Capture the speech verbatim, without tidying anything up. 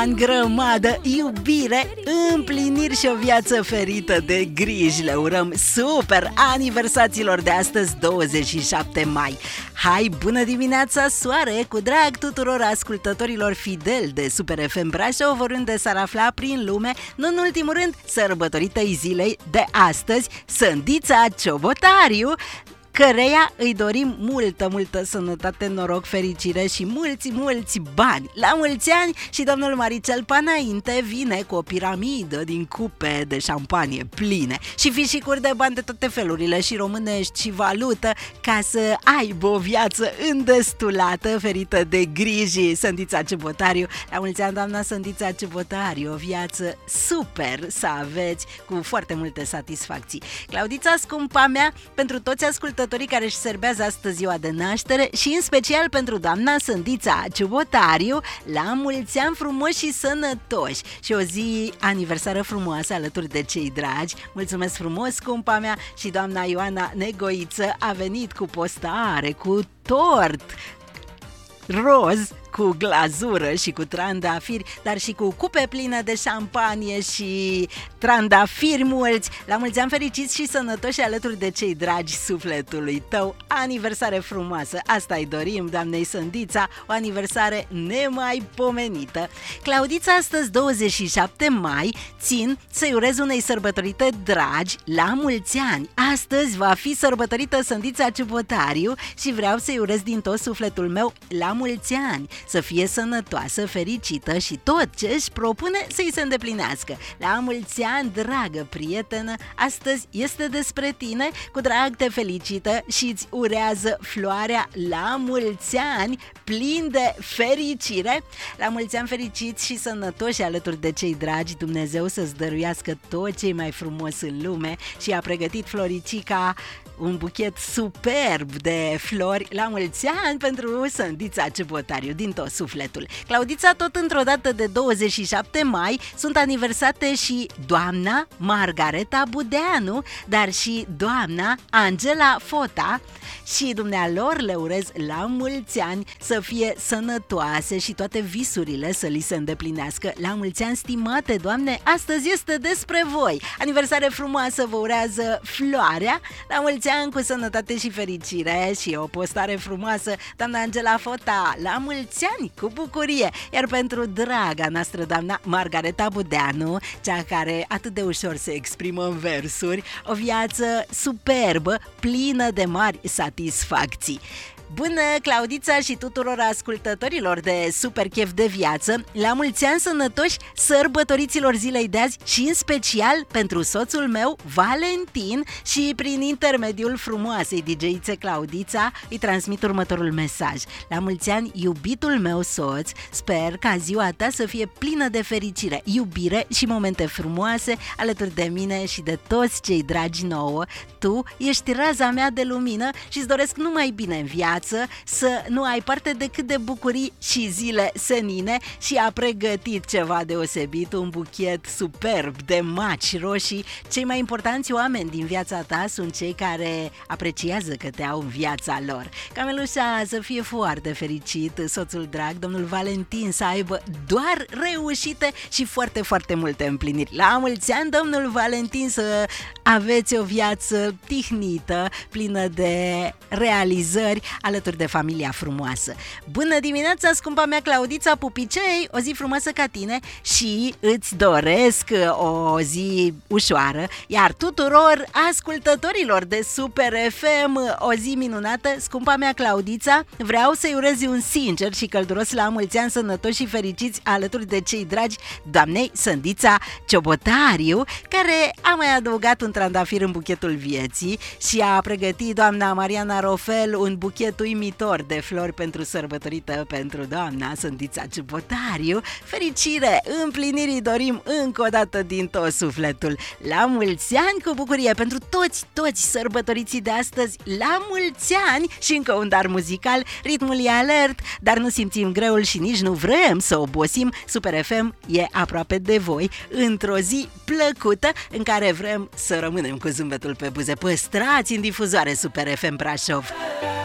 În grămadă, iubire, împliniri și o viață ferită de griji. Le urăm super aniversaților de astăzi, douăzeci și șapte mai. Hai, bună dimineața, soare, cu drag tuturor ascultătorilor fideli de Super F M Brașov, oriunde s-ar afla prin lume, nu în ultimul rând, sărbătorită-i zilei de astăzi, Sândița Ciobotariu, căreia îi dorim multă, multă sănătate, noroc, fericire și mulți, mulți bani. La mulți ani și domnul Maricel Panainte vine cu o piramidă din cupe de șampanie pline și fișicuri de bani de toate felurile și românești și valută, ca să aibă o viață îndestulată, ferită de griji. Sândița Ciobotariu, la mulți ani, doamna Sândița Ciobotariu, o viață super să aveți, cu foarte multe satisfacții. Claudița, scumpa mea, pentru toți ascultătorii care își serbează astăzi ziua de naștere și în special pentru doamna Sândița Ciobotariu, la mulți ani frumoși și sănătoși și o zi aniversară frumoasă alături de cei dragi. Mulțumesc frumos, scumpa mea, și doamna Ioana Negoiță a venit cu postare, cu tort roz, cu glazură și cu trandafiri, dar și cu cupe pline de șampanie și trandafiri mulți. La mulți ani fericiți și sănătoși alături de cei dragi sufletului tău. Aniversare frumoasă, asta îi dorim doamnei Sândița, o aniversare nemaipomenită. Claudița, astăzi douăzeci și șapte mai, țin să-i urez unei sărbătorite dragi la mulți ani. Astăzi va fi sărbătorită Sândița Ciobotariu și vreau să-i urez din tot sufletul meu la mulți ani, să fie sănătoasă, fericită și tot ce își propune să-i se îndeplinească. La mulți ani, dragă prietenă, astăzi este despre tine, cu drag te felicită și îți urează floarea la mulți ani, plin de fericire. La mulți ani fericiți și sănătoși alături de cei dragi, Dumnezeu să-ți dăruiască tot ce e mai frumos în lume și a pregătit Floricica un buchet superb de flori la mulți ani pentru Sândița Ciobotariu, din tot sufletul. Claudița, tot într-o dată de douăzeci și șapte mai, sunt aniversate și doamna Margareta Budeanu, dar și doamna Angela Fota, și dumnealor le urez la mulți ani să fie sănătoase și toate visurile să li se îndeplinească. La mulți ani, stimate doamne, astăzi este despre voi. Aniversare frumoasă vă urează Floarea, la mulți ani cu sănătate și fericire și o postare frumoasă, doamna Angela Fota, la mulți ani cu bucurie. Iar pentru draga noastră doamna Margareta Budeanu, cea care atât de ușor se exprimă în versuri, o viață superbă, plină de mari satisfacții. Bună, Claudița, și tuturor ascultătorilor de Super Chef de Viață, la mulți ani sănătoși sărbătoriților zilei de azi și în special pentru soțul meu, Valentin, și prin intermediul frumoasei D J-ițe Claudița îi transmit următorul mesaj. La mulți ani, iubitul meu soț, sper ca ziua ta să fie plină de fericire, iubire și momente frumoase alături de mine și de toți cei dragi nouă. Tu ești raza mea de lumină și îți doresc numai bine în viață, să nu ai parte decât de bucurii și zile senine, și a pregătit ceva deosebit, un buchet superb de maci roșii. Cei mai importanți oameni din viața ta sunt cei care apreciază că te au în viața lor. Camelușa să fie foarte fericit, soțul drag, domnul Valentin, să aibă doar reușite și foarte, foarte multe împliniri. La mulți ani, domnul Valentin, să aveți o viață tihnită, plină de realizări alături de familia frumoasă. Bună dimineața, scumpa mea Claudița, pupicei, o zi frumoasă ca tine și îți doresc o zi ușoară, iar tuturor ascultătorilor de Super F M o zi minunată. Scumpa mea Claudița, vreau să-i urez un sincer și călduros la mulți ani sănătoși și fericiți alături de cei dragi doamnei Sândița Ciobotariu, care a mai adăugat un trandafir în buchetul vieții și a pregătit doamna Mariana Rofel un buchet uimitor de flori pentru sărbătorită pentru doamna Sândița Ciobotariu. Fericire, împlinirii dorim încă o dată din tot sufletul. La mulți ani cu bucurie pentru toți, toți sărbătoriții de astăzi. La mulți ani și încă un dar muzical. Ritmul e alert, dar nu simțim greul și nici nu vrem să obosim. Super F M e aproape de voi într-o zi plăcută în care vrem să rămânem cu zâmbetul pe buze. Păstrați în difuzoare Super F M Brașov.